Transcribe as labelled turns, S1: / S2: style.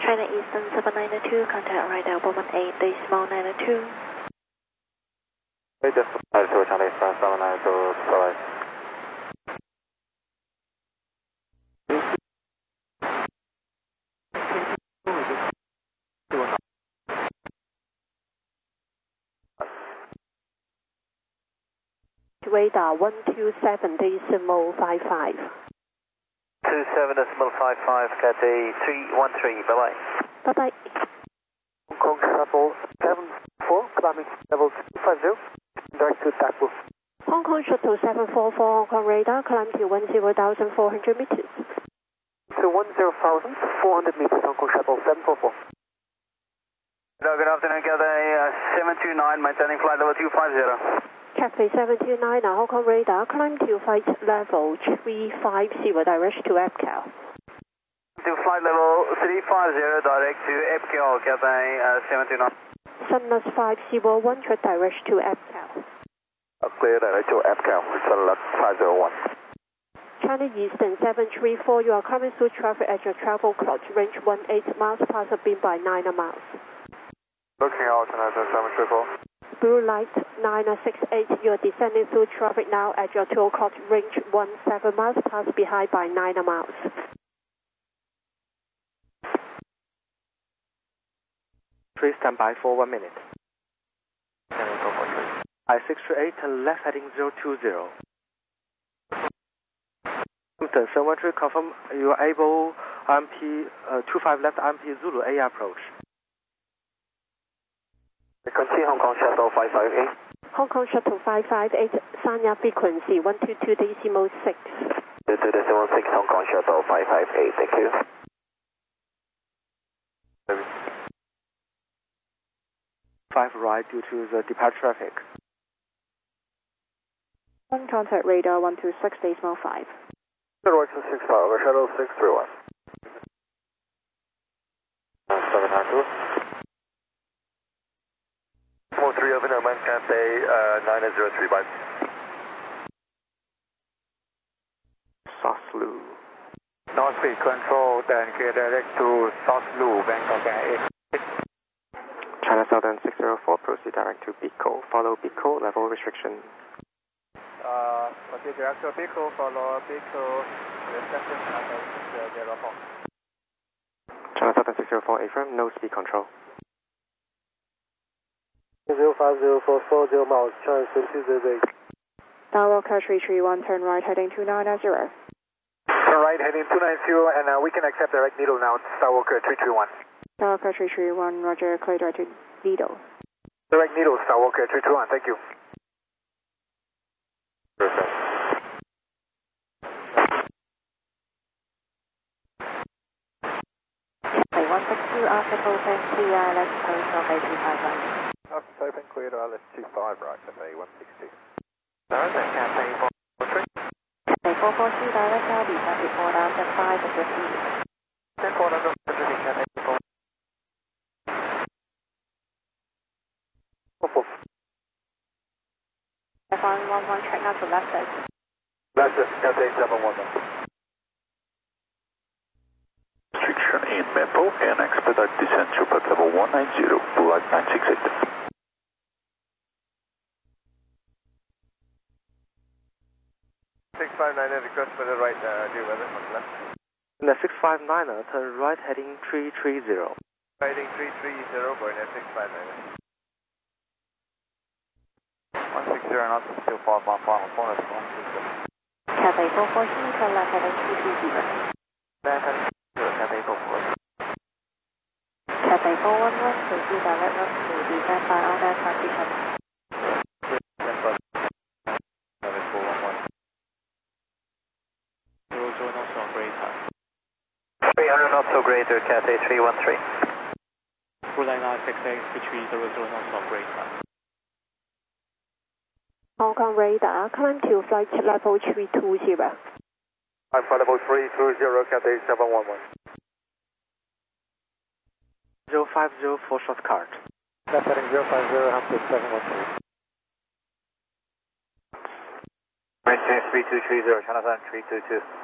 S1: China Eastern 792, contact right elbow 18.902.
S2: Just China Eastern 792, sorry.
S3: Radar 127.55.
S2: 27.55, Cathay 313, bye-bye.
S3: Bye-bye.
S2: Hong Kong Shuttle 74, climbing level 250, direct to Tapu.
S3: Hong Kong Shuttle 744, Hong Kong radar, climb to 10,400 meters.
S2: To 10,400 meters, Hong Kong Shuttle 744. Good afternoon, Cathay 729, maintaining flight level 250.
S3: Cathay 729, Hong Kong radar, climb to flight level 350, direct to EPCAL.
S2: To flight level 350, direct to EPCAL, Cathay 729.
S3: Sunless 501, direct to EPCAL.
S2: Clear direct to EPCAL, Sunless 501.
S3: China Eastern 734, you are coming through traffic at your travel clock, range 18 miles, pass a beam by 9 miles.
S2: Looking out, China Eastern 734.
S3: Blue light 968, you are descending through traffic now at your 2 o'clock, range 17 miles, pass behind by 9 miles.
S4: Please stand by for 1 minute. I-638, left heading 020. Houston 713, confirm you are able IMP 25 left IMP Zulu A approach.
S2: Frequency Hong Kong Shuttle 558.
S3: Hong Kong Shuttle 558, Sanya frequency 122.6.
S2: 222.6 Hong Kong Shuttle 558, thank you.
S4: Five right due to the departure traffic.
S3: One contact radar 126, decimal 5.
S2: Direction 65, over Shuttle 631. 792. 43 over Norman, Cathay 903, bye.
S4: Soslu.
S2: North speed control, then clear direct to Soslu, Bangkok Air.
S4: China Southern 604, proceed direct to Bicol. Follow Bicol, level restriction.
S2: Proceed direct to Bicol, follow Bicol, reception number 604.
S4: China Southern 604, affirm, no speed control.
S2: 0504440 miles, China Eastern 208.
S3: Skywalker 331, turn right heading 290.
S2: Turn right heading 290, and we can accept direct needle now, Skywalker 331.
S3: Skywalker 331, roger, clear direct to Lido.
S2: Direct needle, Skywalker 321, thank you.
S1: Cathay 162, after open, clear, let's close on 825.
S2: After open, clear to LS25, right, Cathay 162.
S4: Southern Cathay 443.
S1: Cathay 443, direct LB, traffic 4,550.
S4: 10 450, Cathay 4.
S1: F111, check out to left side.
S2: Left side, Cathay 711.
S5: Restriction in Mempo and expedite descent to port level 190, flight 968.
S2: 659, request for the right, due weather on the left.
S4: In the 659, turn right heading 330.
S2: Heading 330, going at 659. 160 knots, still 5 mile final corner, 160.
S1: Cathay 440, turn left heading 220.
S4: Left heading 220, Cathay 440.
S1: Cathay 411, proceed direct run to descend by on air transition.
S2: 300 knots or greater, Cathay 313.
S6: Full line 968, between 00 knots or greater.
S3: Hong Kong radar, climb to flight level 320.
S2: I'm flight level 320, Cathay 711.
S4: 050 for short card.
S2: Left heading 050, Hampton 713. Maintain 3230, China Southern 322.